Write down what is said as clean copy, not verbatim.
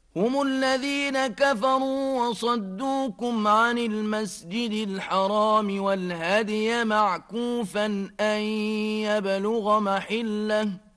هم الذين كفروا وصدوكم عن المسجد الحرام والهدي معكوفا أن يبلغ محله